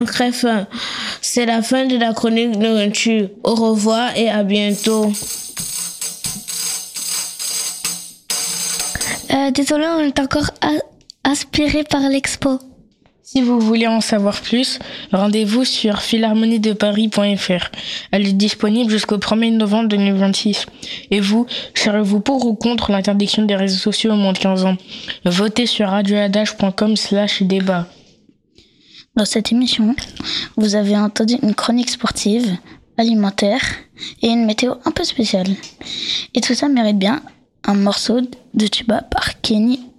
Très fin. C'est la fin de la chronique nourriture. Au revoir et à bientôt. Désolé, on est encore inspiré par l'expo. Si vous voulez en savoir plus, rendez-vous sur philharmoniedeparis.fr. Elle est disponible jusqu'au 1er novembre 2026. Et vous, serez-vous pour ou contre l'interdiction des réseaux sociaux au moins de 15 ans? Votez sur radioadash.com/débat. Dans cette émission, vous avez entendu une chronique sportive, alimentaire et une météo un peu spéciale. Et tout ça mérite bien un morceau de tuba par Kenny